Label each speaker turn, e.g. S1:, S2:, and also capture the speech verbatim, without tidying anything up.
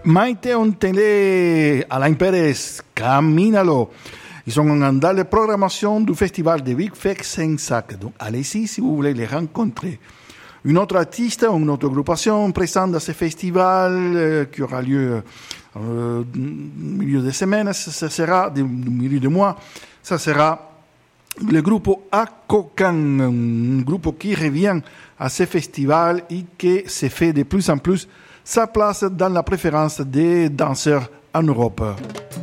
S1: Maite Ontele, Alain Pérez, Caminalo. Ils sont dans la programmation du festival de Big Fake Sensac. Donc, allez-y si vous voulez les rencontrer. Une autre artiste, une autre agrupation présente dans ce festival euh, qui aura lieu euh, au milieu de semaine, ça sera, au milieu de mois, ça sera le groupe Akokan, un groupe qui revient à ce festival et qui se fait de plus en plus sa place dans la préférence des danseurs en Europe.